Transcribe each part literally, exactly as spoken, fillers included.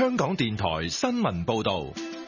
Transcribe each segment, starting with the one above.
香港電台新聞報道。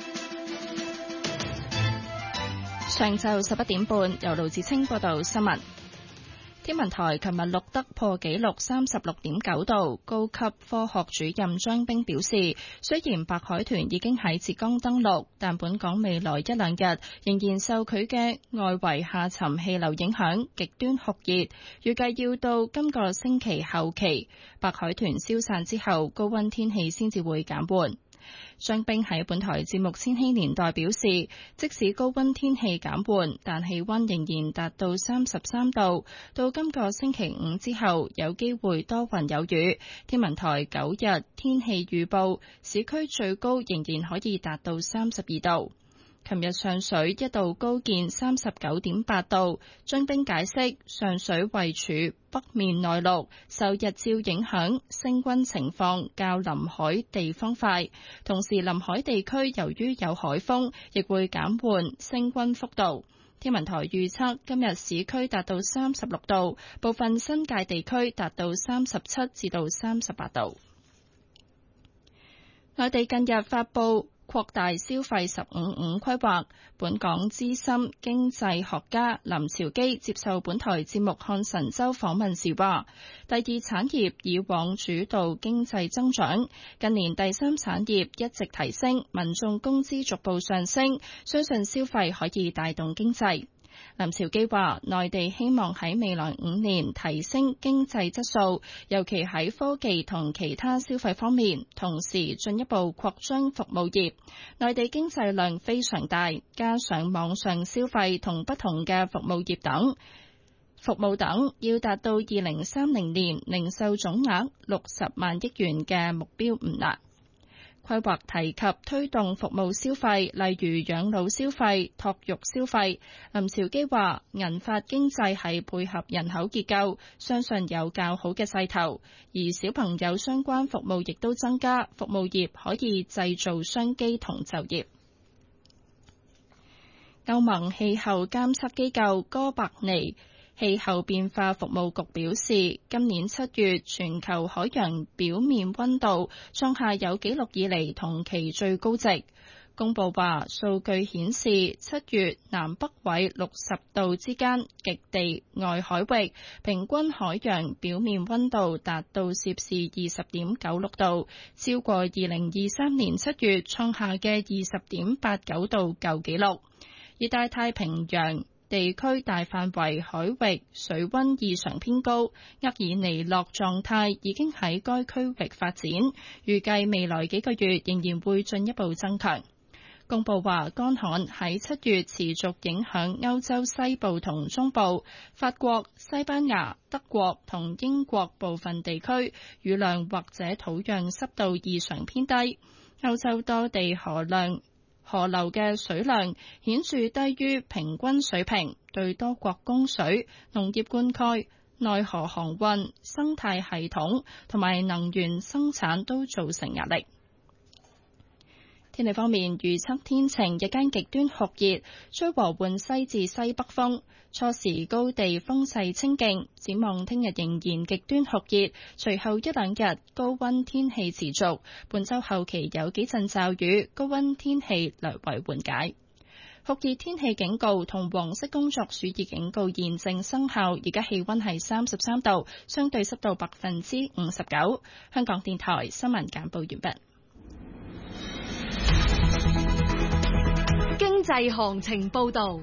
上晝十一點半，由盧志清報道新聞。天文台琴日錄得破紀錄三十六點九度，高級科學主任張冰表示，雖然白海豚已經喺浙江登陸，但本港未來一兩日仍然受佢嘅外圍下沉氣流影響，極端酷熱，預計要到今個星期後期，白海豚消散之後，高溫天氣先至會減緩。張冰喺本台節目《千禧年代》表示，即使高溫天氣減緩，但氣溫仍然達到三十三度。到今個星期五之後，有機會多雲有雨。天文台九日天氣預報，市區最高仍然可以達到三十二度。琴日上水一度高見三十九點八度，張冰解釋上水位處北面內陸，受日照影響，升溫情況較臨海地方快。同時臨海地區由於有海風，亦會減緩升溫幅度。天文台預測今日市區達到三十六度，部分新界地區達到三十七至到三十八度。內地近日發布擴大消費十五五規劃，本港資深經濟學家林朝基接受本台節目《看神州》訪問時話，第二產業以往主導經濟增長，近年第三產業一直提升，民眾工資逐步上升，相信消費可以帶動經濟。林朝基話，內地希望喺未來五年提升經濟質素，尤其喺科技同其他消費方面，同時進一步擴張服務業。內地經濟量非常大，加上網上消費同不同嘅服務業等服務等，要達到二零三零年零售總額六十萬億元嘅目標唔難。規劃提及推動服務消費，例如養老消費、托育消費。林朝基話，銀髮經濟係配合人口結構，相信有較好嘅勢頭，而小朋友相關服務亦都增加，服務業可以製造商機同就業。歐盟氣候監測機構哥白尼氣候變化服務局表示，今年七月全球海洋表面溫度創下有紀錄以嚟同期最高值。公佈話，數據顯示七月南北緯六十度之間極地外海域平均海洋表面溫度達到攝氏二十點九六度，超過二零二三年七月創下嘅二十點八九度舊紀錄。而大太平洋地區大範圍海域水溫異常偏高，厄爾尼諾狀態已經喺該區域發展，預計未來幾個月仍然會進一步增強。公佈話，乾旱喺七月持續影響歐洲西部同中部，法國、西班牙、德國同英國部分地區雨量或者土壤濕度異常偏低，歐洲多地河量河流嘅水量顯著低於平均水平，對多國供水、農業灌溉、內河航運、生態系統同埋能源生產都造成壓力。天氣方面，預測天晴，日間極端酷熱，吹和緩西至西北風，初時高地風勢清勁。展望聽日仍然極端酷熱，隨後一兩日高溫天氣持續，本週後期有幾陣驟雨，高溫天氣略為緩解。酷熱天氣警告同黃色工作暑熱警告現正生效，而家氣溫係三十三度，相對濕度百分之五十九。香港電台新聞簡報完畢。 經濟行情報道。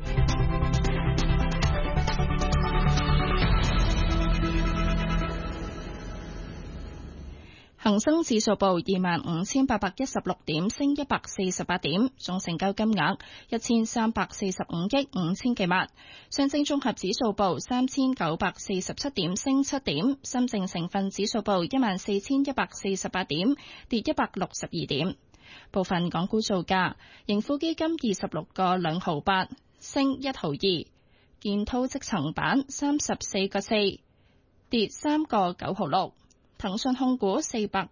恒生指數報二萬五千八百一十六點，升一百四十八點，總成交金額一千三百四十五億五千幾萬。上證綜合指數報三千九百四十七點，升七點。深證成分指數報一萬四千一百四十八點，跌一百六十二點。部分港股造價，盈富基金二十六個兩毫八，升一毫二；建滔積層板三十四個四，跌三個九毫六；騰訊控股四百